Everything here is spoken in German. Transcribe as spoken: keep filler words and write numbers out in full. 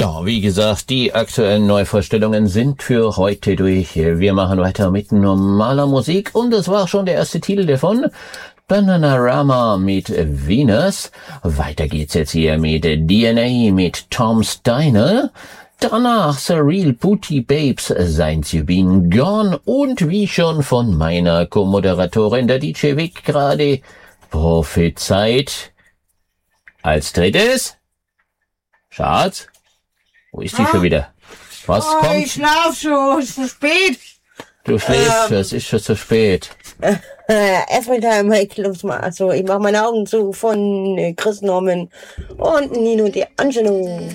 Ja, wie gesagt, die aktuellen Neuvorstellungen sind für heute durch. Wir machen weiter mit normaler Musik und das war schon der erste Titel davon. Bananarama mit Venus. Weiter geht's jetzt hier mit D N A mit Tom Steiner. Danach Surreal Booty Babes, Seins You Been Gone und wie schon von meiner Co-Moderatorin der D J Vic gerade prophezeit. Als drittes, Schatz, wo ist die ah, schon wieder? Was oh, kommt? Ich schlaf schon, es ist zu spät. Du schläfst, ähm, es ist schon zu spät. Äh, Erstmal da mal, ich glaub's mal, also ich mach meine Augen zu von Chris Norman und Nino De Angelo.